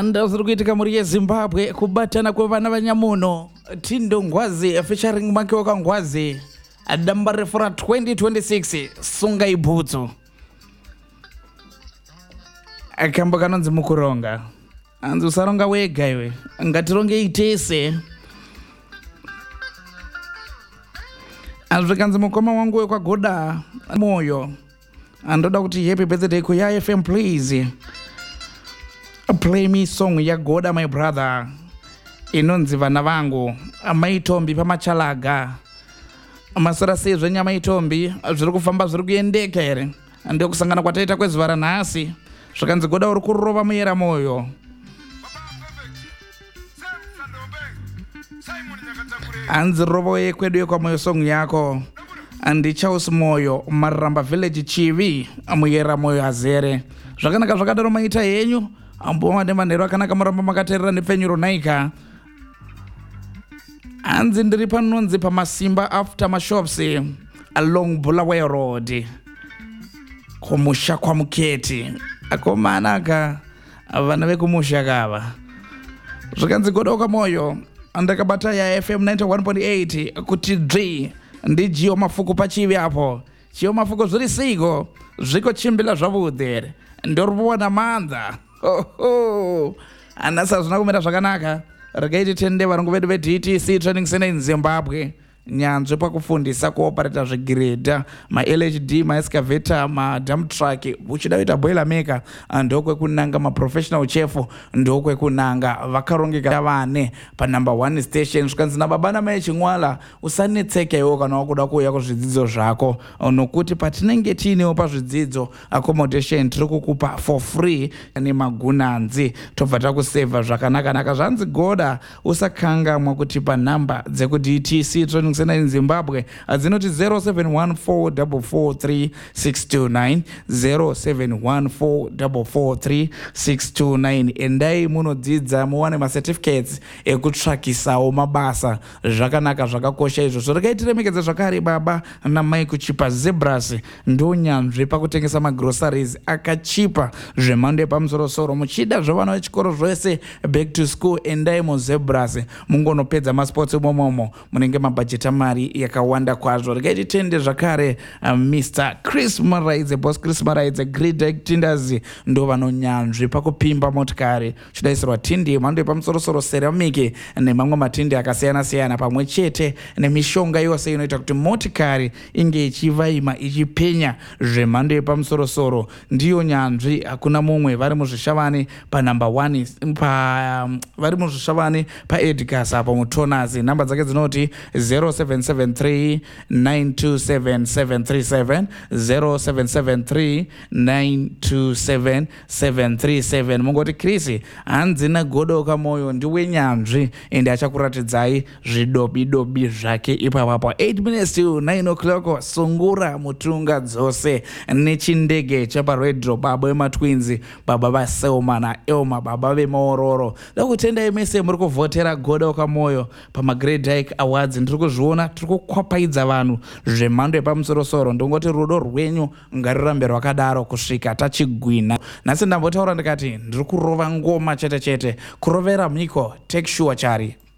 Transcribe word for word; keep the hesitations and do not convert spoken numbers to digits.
nhanda ziri kuitika muri yezimbabwe kubatana kwevana vanyamuno Tindo Ngwazi featuring Makiwaka Ngwazi damba refu ra twenty twenty-six sunga ibhutsu akambo kanonzi mukuronga anzi usaronga wega iwe ngatironge itese azvikanzi mukoma wangu wekwagoda moyo andoda kuti happy birthday kuya F M please play me song ya Goda my brother inonzi vana vangu maitombi pamachalaga masora sezvo nyama itombi zviri kufamba zviri kuendeka here ndokusangana kwataita kwezuva ranhasi zvakanzi Goda uri kurova muyera moyo anzi rovo yekwedu yekwamoyo song yako andichausi moyo maramba village chivi muyera moyo azere zvakanaka zvakadaro maita henyu amboma nemanhero akanaka muramba makateerera nepfenyuro naika anzi ndiri panonzi pamasimba after mashops along Bulawayo Road kumusha kwa Muketi akomanaka vana vekumusha kava zvakanzi Goda wakamoyo andakabata ya F M ninety-one point eight kuti dri ndi jiyo mafuku pachivi apo chiyo mafuku zviri siko zviko chimbila zvavudhere ndoruvona mandza oho anasa zvina kumira zvakanaka rakaiti tende varungu vedu ve-D T C Training Center in Zimbabwe nyanzvi pakufundisa kuoperata zvigiredha ma-L H D ma-excavator ma-dump truck uchida kuita boiler maker ndokwekunanga ma-professional chef ndokwekunanga vakarongeka vane panumber one station zvikanzi nababa namai chingwala usanetseka iwo kana wakuda kuuya kuzvidzidzo zvako nokuti patinenge tiinewo pazvidzidzo accommodation tiri kukupa for free nemagunanzi tobva takusevha zvakanakanaka zvanzi Goda usakangamwa kuti panhamba dzeku-D T C Training Center in Zimbabwe adzinoti zero seven one four four four three six two nine zero seven one four four four three six two nine endai munodzidza muwane macertificates ekutsvakisawo mabasa zvakanaka zvakakosha izvozvo rakaitiremekedza zvakare baba namai kuchipa Zebras ndonyanzvi pakutengesa magroceries akachipa zvemhando yepamusorosoro muchida zvevana vechikoro zvese back to school endai muZebras mungonopedza masports momomo munenge mabhajeti mari yakawanda kwazvo rikaiti tende zvakare uh, Mister Chris Maraidze boss Chris Maraidze Great Tinders ndo vanonyanzvi pakupimba motikari chidaisirwa tindi mhando yepamusorosoro ceramic nemamwe matindi akasiyana siyana pamwe chete nemishonga yose inoita kuti motikari inge ichivaima ichipenya zvemhando yepamusorosoro ndiyo nyanzvi hakuna mumwe vari muzvishavani panumber one pa um, vari muzvishavani paEdgas apo mutonazi namba dzake dzinoti zero seven seven three nine two seven seven three seven zero seven seven three nine two seven seven three seven mungoti Chris hanzina Goda wakamoyo ndiwe nyanzvi ende achakuratidzai zvidobidobi zvake ipapapo eight minutes to nine o'clock sungura mutunga dzose nechindege chaparedro baba vematwins baba vaSelma naElma baba vemaororo dakutendai mese muri kuvhotera Goda wakamoyo pama-Great Dyke Awards ndiri kuzviona tiri kukwapaidza vanhu zvemhando yepamusorosoro ndongoti rudo rwenyu ngarirambe rwakadaro kusvika tachigwina nhasi ndambotaura ndikati ndiri kurova ngoma chete chete kurovera miko take sure chari